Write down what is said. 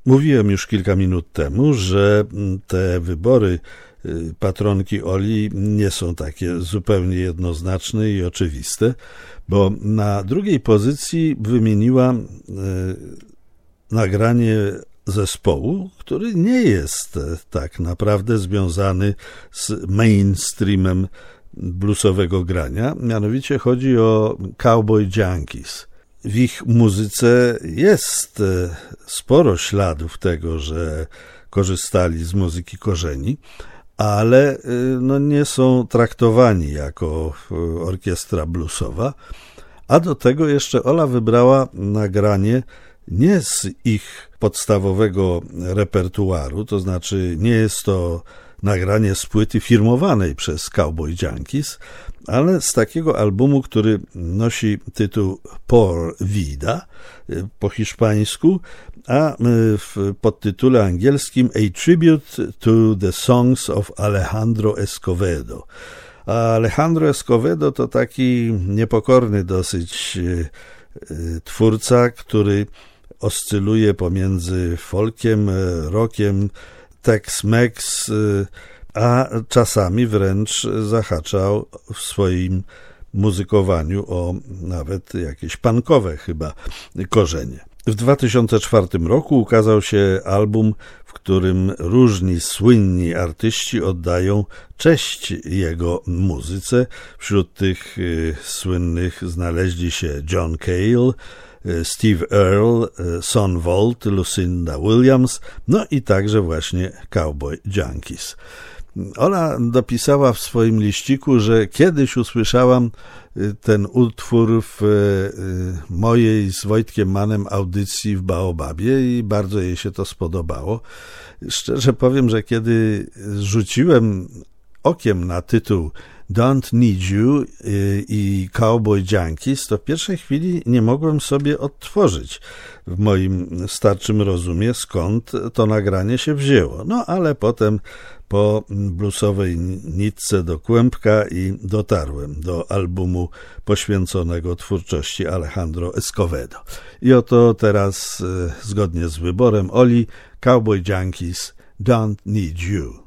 Mówiłem już kilka minut temu, że te wybory patronki Oli nie są takie zupełnie jednoznaczne i oczywiste, bo na drugiej pozycji wymieniła nagranie zespołu, który nie jest tak naprawdę związany z mainstreamem bluesowego grania. Mianowicie chodzi o Cowboy Junkies. W ich muzyce jest sporo śladów tego, że korzystali z muzyki korzeni, ale nie są traktowani jako orkiestra bluesowa, a do tego jeszcze Ola wybrała nagranie nie z ich podstawowego repertuaru, to znaczy nie jest to nagranie z płyty firmowanej przez Cowboy Junkies, ale z takiego albumu, który nosi tytuł Por Vida po hiszpańsku, a w podtytule angielskim A Tribute to the Songs of Alejandro Escovedo. A Alejandro Escovedo to taki niepokorny dosyć twórca, który oscyluje pomiędzy folkiem, rockiem, Tex-Mex, a czasami wręcz zahaczał w swoim muzykowaniu o nawet jakieś punkowe chyba korzenie. W 2004 roku ukazał się album, w którym różni słynni artyści oddają cześć jego muzyce. Wśród tych słynnych znaleźli się John Cale, Steve Earle, Son Volt, Lucinda Williams, no i także właśnie Cowboy Junkies. Ola dopisała w swoim liściku, że kiedyś usłyszałam ten utwór w mojej z Wojtkiem Mannem audycji w Baobabie i bardzo jej się to spodobało. Szczerze powiem, że kiedy rzuciłem okiem na tytuł Don't Need You i Cowboy Junkies, to w pierwszej chwili nie mogłem sobie odtworzyć w moim starczym rozumie, skąd to nagranie się wzięło. No ale potem po bluesowej nitce do kłębka i dotarłem do albumu poświęconego twórczości Alejandro Escovedo. I oto teraz, zgodnie z wyborem Oli, Cowboy Junkies, Don't Need You.